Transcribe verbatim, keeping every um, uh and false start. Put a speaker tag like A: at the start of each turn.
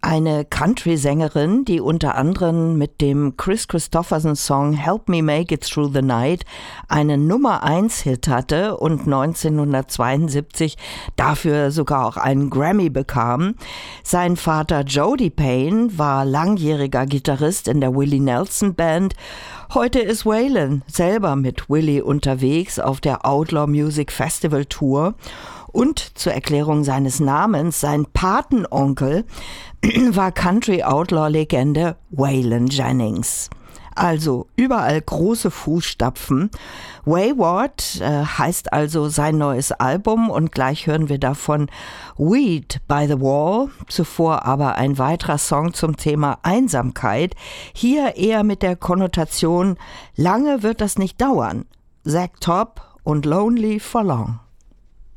A: Eine Country-Sängerin, die unter anderem mit dem Kris Kristofferson-Song Help Me Make It Through the Night einen Nummer eins Hit hatte und neunzehnhundertzweiundsiebzig dafür sogar auch einen Grammy bekam. Sein Vater Jody Payne war langjähriger Gitarrist in der Willie Nelson Band. Heute ist Waylon selber mit Willie unterwegs auf der Outlaw Music Festival Tour. Und zur Erklärung seines Namens, sein Patenonkel war Country-Outlaw-Legende Waylon Jennings. Also überall große Fußstapfen. Wayward äh, heißt also sein neues Album und gleich hören wir davon Weed by the Wall. Zuvor aber ein weiterer Song zum Thema Einsamkeit. Hier eher mit der Konnotation, lange wird das nicht dauern. Zack Top und Lonely for Long.